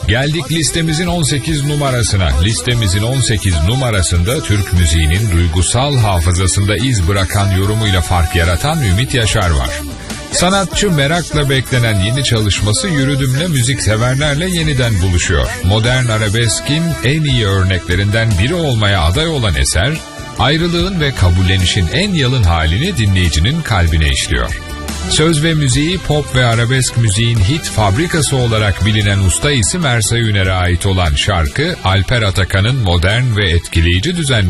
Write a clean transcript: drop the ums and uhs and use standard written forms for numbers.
Geldik listemizin 18 numarasına. Listemizin 18 numarasında Türk müziğinin duygusal hafızasında iz bırakan yorumuyla fark yaratan Ümit Yaşar var. Sanatçı merakla beklenen yeni çalışması Yürüdüm'le müzikseverlerle yeniden buluşuyor. Modern arabeskin en iyi örneklerinden biri olmaya aday olan eser, ayrılığın ve kabullenişin en yalın halini dinleyicinin kalbine işliyor. Söz ve müziği pop ve arabesk müziğin hit fabrikası olarak bilinen usta isim Ersay Üner'e ait olan şarkı, Alper Atakan'ın modern ve etkileyici düzenlemesiyle